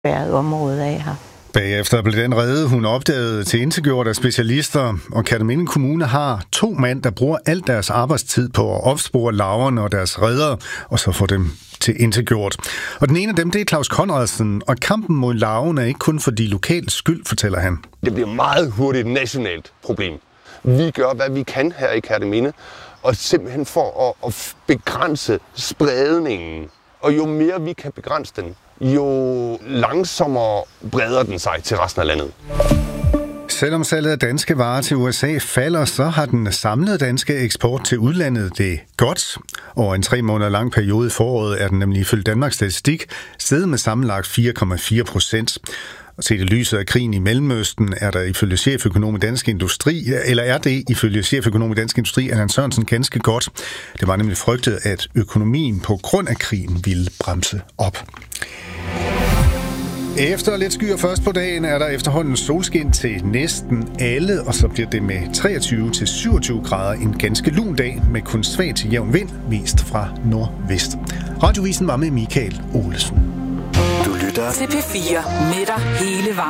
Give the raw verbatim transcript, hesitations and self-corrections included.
været område af her. Bagefter blev den rede, hun opdagede, til integjort af specialister, og Kerteminde Kommune har to mænd, der bruger al deres arbejdstid på at opspore larverne og deres redder, og så få dem til integjort. Og den ene af dem, det er Claus Conradsen, og kampen mod larven er ikke kun for de lokale skyld, fortæller han. Det bliver meget hurtigt et nationalt problem. Vi gør, hvad vi kan her i Kerteminde, og simpelthen for at, at begrænse spredningen. Og jo mere vi kan begrænse den, jo langsommere breder den sig til resten af landet. Selvom salget af danske varer til U S A falder, så har den samlede danske eksport til udlandet det godt. Over en tre måneder lang periode i foråret er den nemlig ifølge Danmarks Statistik steget med sammenlagt fire komma fire procent. Og set i lyset af krigen i Mellemøsten, er der ifølge cheføkonom i Dansk Industri, eller er det ifølge cheføkonom i Dansk Industri, Allan Sørensen, ganske godt. Det var nemlig frygtet, at økonomien på grund af krigen ville bremse op. Efter lidt skyer først på dagen er der efterhånden solskin til næsten alle, og så bliver det med treogtyve til syvogtyve grader en ganske lun dag med kun svag til jævn vind, vist fra nordvest. Radiovisen var med Michael Olesen. Du lytter til P fire med dig hele vejen.